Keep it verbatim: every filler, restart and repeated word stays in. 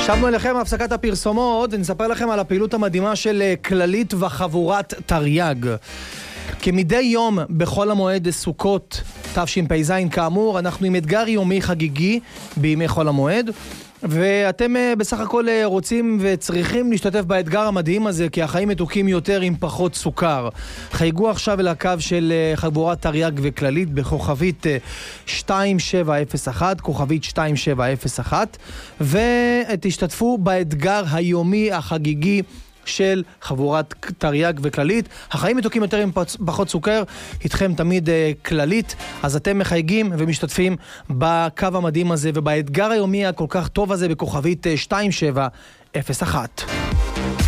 שבנו אליכם הפסקת הפרסומות, נספר לכם על הפעילות המדהימה של כללית וחבורת תרי"ג. כמדי יום בכל המועד סוכות תשפ"ז כאמור, אנחנו עם אתגר יומי חגיגי בימי חול המועד, ואתם בסך הכל רוצים וצריכים להשתתף באתגר המדהים הזה, כי החיים מתוקים יותר עם פחות סוכר. חייגו עכשיו אל הקו של חבורת תרי"ג וכללית בכוכבית שתיים שבע אפס אחת, כוכבית שתיים שבע אפס אחת, ותשתתפו באתגר היומי החגיגי של חבורת תרי"ג וכללית. החיים מתוקים יותר עם פחות סוכר, איתכם תמיד כללית, אז אתם מחייגים ומשתתפים בקו המדהים הזה ובאתגר היומי הכל כך טוב הזה בכוכבית שתיים שבע אפס אחת.